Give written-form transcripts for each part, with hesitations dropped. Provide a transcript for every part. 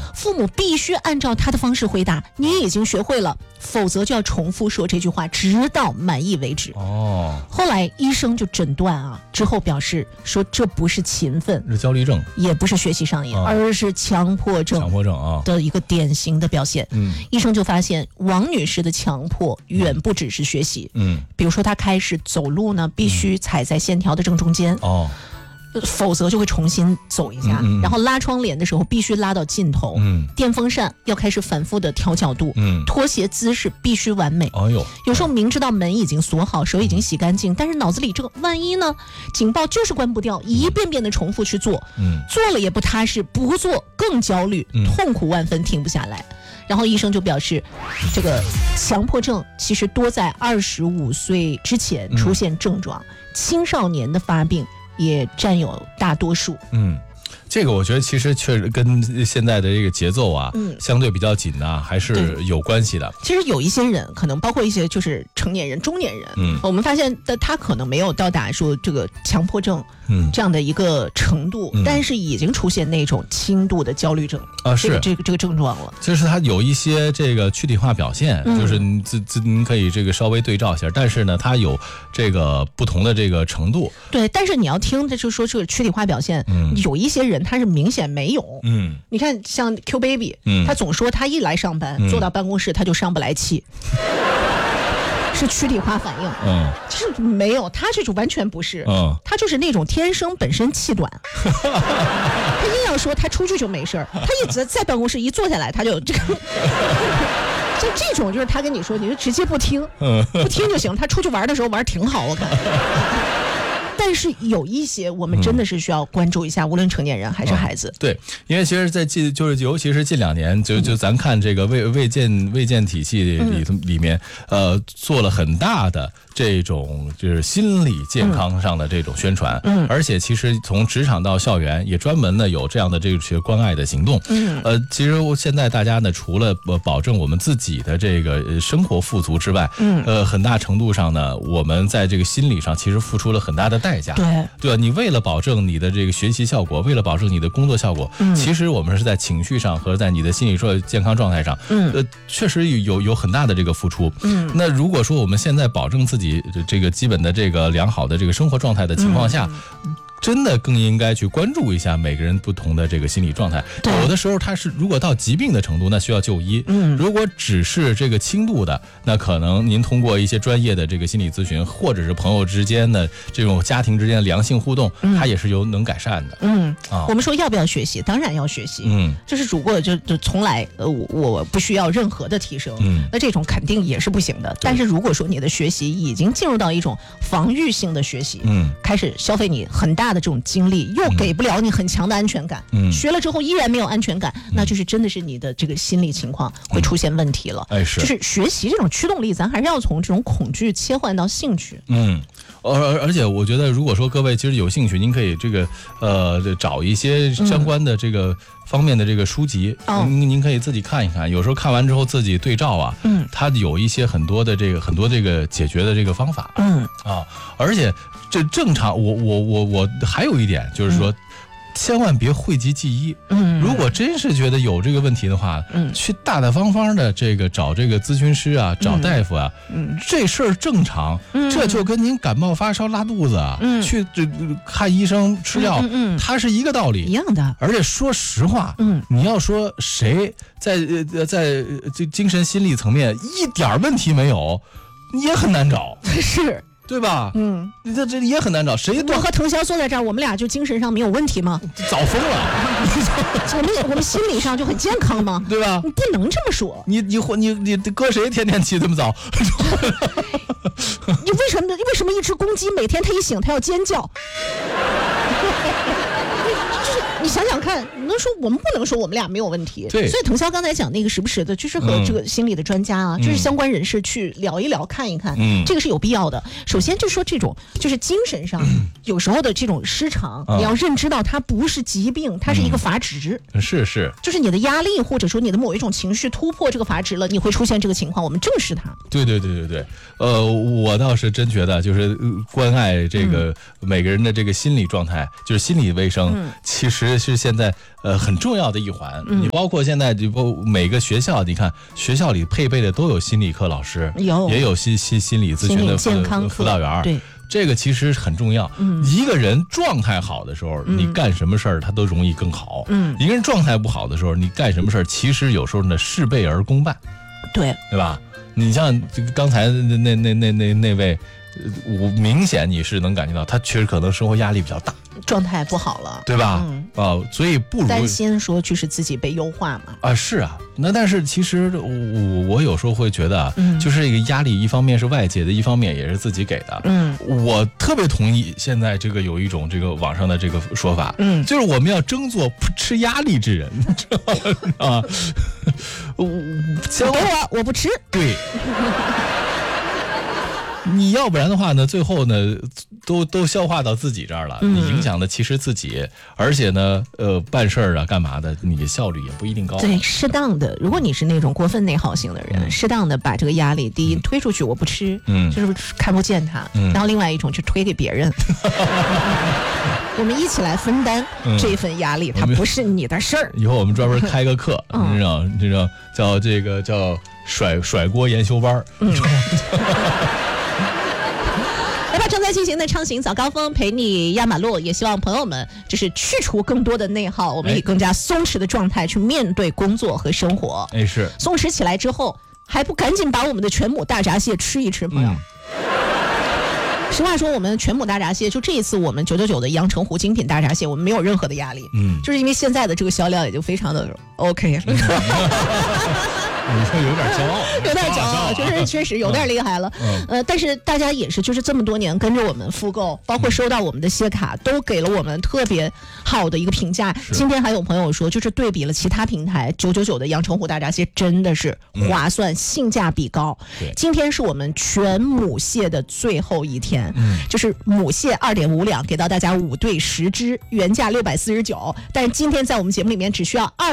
父母必须按照他的方式回答，你已经学会了，否则就要重复说这句话，直到满意为止。后来医生就诊断之后表示说这不是勤奋， 是焦虑症， 也不是学习上瘾，而是强迫症的一个典型的表现。医生就发现王女士的强迫远不只是学习，比如说她开始走路呢，必须踩在线条的正中间，否则就会重新走一下，然后拉窗帘的时候必须拉到尽头，电风扇要开始反复的调角度，拖鞋姿势必须完美。有时候明知道门已经锁好，手已经洗干净，但是脑子里这个万一呢，警报就是关不掉，一遍遍的重复去做，做了也不踏实，不做更焦虑，痛苦万分，停不下来。然后医生就表示，这个强迫症其实多在25岁之前出现症状，青少年的发病也占有大多数。 这个我觉得其实确实跟现在的这个节奏相对比较紧还是有关系的。 其实有一些人可能包括一些就是成年人、中年人，我们发现他可能没有到达说这个强迫症这样的一个程度，但是已经出现那种轻度的焦虑症是这个症状了。 就是他有一些这个躯体化表现，就是您可以这个稍微对照一下，但是呢，它有这个不同的这个程度。 对，但是你要听的就是说这个躯体化表现，有一些人他是明显没有。你看像 Q Baby，他总说他一来上班，坐到办公室他就上不来气。是躯体化反应，其实没有，他这种完全不是，他就是那种天生本身气短，他硬要说他出去就没事儿，他一直在办公室一坐下来他就这个，像这种就是他跟你说，你就直接不听，不听就行，他出去玩的时候玩挺好，我看。但是有一些我们真的是需要关注一下，无论成年人还是孩子。 对，因为其实在就是尤其是近2年，就咱看这个卫健体系里面，做了很大的这种就是心理健康上的这种宣传，而且其实从职场到校园也专门的有这样的这些关爱的行动。其实现在大家呢，除了保证我们自己的这个生活富足之外，很大程度上呢，我们在这个心理上其实付出了很大的代价。对吧？你为了保证你的这个学习效果，为了保证你的工作效果，其实我们是在情绪上和在你的心理健康状态上，确实有很大的这个付出。那如果说我们现在保证自己这个基本的这个良好的这个生活状态的情况下，真的更应该去关注一下每个人不同的这个心理状态。有的时候他是如果到疾病的程度，那需要就医。如果只是这个轻度的，那可能您通过一些专业的这个心理咨询，或者是朋友之间的这种家庭之间的良性互动，它也是能改善的。 我们说要不要学习？当然要学习。就是如果就从来我不需要任何的提升，那这种肯定也是不行的。但是如果说你的学习已经进入到一种防御性的学习，开始消费你很大的这种精力，又给不了你很强的安全感，学了之后依然没有安全感，那就是真的是你的这个心理情况会出现问题了。就是学习这种驱动力，咱还是要从这种恐惧切换到兴趣。 而且我觉得，如果说各位其实有兴趣，您可以这个找一些相关的这个方面的这个书籍，您可以自己看一看。有时候看完之后自己对照它有一些很多这个解决的这个方法。而且这正常，我还有一点就是说，千万别讳疾忌医。如果真是觉得有这个问题的话，去大大方方的这个找这个咨询师找大夫这事儿正常。这就跟您感冒发烧拉肚子去看医生吃药，它是一个道理， 一样的。 而且说实话，你要说谁在这精神心理层面一点问题没有，也很难找。 是。 对吧？这也很难找。谁？ 我和腾霄坐在这儿，我们俩就精神上没有问题吗？ 早疯了。 我们心理上就很健康吗？ 对吧？ 你不能这么说。 你搁谁天天起这么早？ 你为什么一只公鸡每天它一醒它要尖叫？你想想看，我们不能说我们俩没有问题。 对， 所以腾霄刚才讲那个时不时的，就是和这个心理的专家就是相关人士去聊一聊、看一看，这个是有必要的。首先就说这种就是精神上有时候的这种失常，你要认知到它不是疾病，它是一个阀值。 是， 就是你的压力或者说你的某一种情绪突破这个阀值了，你会出现这个情况，我们正视它。 对。我倒是真觉得就是关爱这个每个人的这个心理状态，就是心理卫生，其实实是现在很重要的一环。你包括现在每个学校，你看学校里配备的都有心理课老师，也有心理咨询的健康辅导员。 对， 这个其实很重要。一个人状态好的时候，你干什么事儿他都容易更好。一个人状态不好的时候，你干什么事儿其实有时候呢事倍而功半。 对吧？你像这个刚才那位，我明显你是能感觉到他确实可能生活压力比较大， 状态不好了， 对吧？所以不如担心说就是自己被优化嘛。 啊，是啊。那但是其实我有时候会觉得啊，就是这个压力一方面是外界的，一方面也是自己给的。我特别同意现在这个有一种这个网上的这个说法，就是我们要争做不吃压力之人，知道吗？ 我不吃。 对。你要不然的话呢，最后呢，都消化到自己这儿了，你影响的其实自己，而且呢，办事儿啊，干嘛的，你的效率也不一定高。 对，适当的，如果你是那种过分内耗型的人，适当的把这个压力，第一推出去，我不吃，就是看不见它，然后另外一种就推给别人，我们一起来分担这份压力，它不是你的事儿。 以后我们专门开个课，你知道，叫甩锅研修班。 来吧，正在进行的畅行早高峰陪你压马路，也希望朋友们就是去除更多的内耗，我们以更加松弛的状态去面对工作和生活。 是松弛起来之后，还不赶紧把我们的全母大闸蟹吃一吃，朋友。实话说，我们全母大闸蟹就这一次，我们999的阳澄湖精品大闸蟹，我们没有任何的压力，就是因为现在的这个销量也就非常的 OK 了。 你说有点骄傲， 有点骄傲，就是确实有点厉害了。但是大家也是，就是这么多年跟着我们复购，包括收到我们的蟹卡，都给了我们特别好的一个评价。今天还有朋友说，就是对比了其他平台，999的阳澄湖大闸蟹真的是划算，性价比高。今天是我们全母蟹的最后一天，就是母蟹2.5两给到大家5对10只，原价649，但是今天在我们节目里面只需要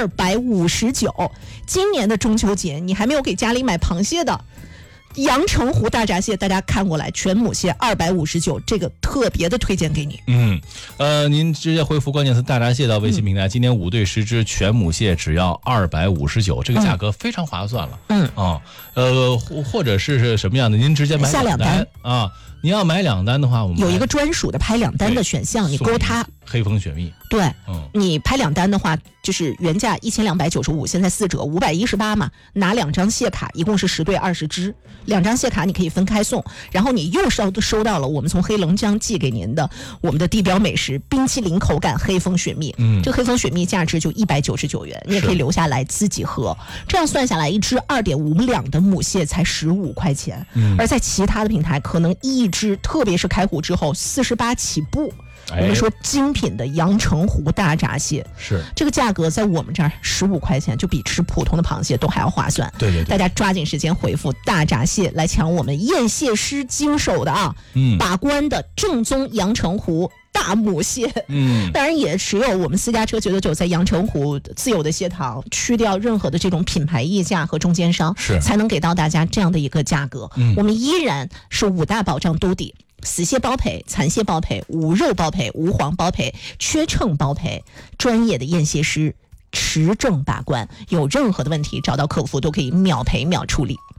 259。今年的中秋节你还没有给家里买螃蟹的，阳澄湖大闸蟹大家看过来，全母蟹259，这个特别的推荐给你。 您直接回复关键词大闸蟹到微信平台，今天5对10只全母蟹只要259，这个价格非常划算了。或者是什么样的，您直接买2单啊。你要买2单的话，我们有一个专属的拍2单的选项，你勾它黑蜂雪蜜。 对，你拍2单的话，就是原价1295，现在4折518嘛，拿2张蟹卡，一共是10对20只，2张蟹卡你可以分开送，然后你又收到了我们从黑龙江寄给您的我们的地标美食冰淇淋口感黑蜂雪蜜。这个黑蜂雪蜜价值就199元，你也可以留下来自己喝。这样算下来，一只2.5两的母蟹才15块钱，而在其他的平台可能一只，特别是开湖之后48起步。我们说精品的阳澄湖大闸蟹， 是这个价格在我们这儿15块钱，就比吃普通的螃蟹都还要划算。 对， 大家抓紧时间回复大闸蟹来抢我们验蟹师经手的把关的正宗阳澄湖大母蟹。当然也只有我们私家车999在阳澄湖自有的蟹塘，去掉任何的这种品牌溢价和中间商，才能给到大家这样的一个价格。我们依然是5大保障兜底。死蟹包赔、残蟹包赔、无肉包赔、无黄包赔、缺秤包赔，专业的验蟹师持证把关，有任何的问题找到客服都可以秒赔秒处理。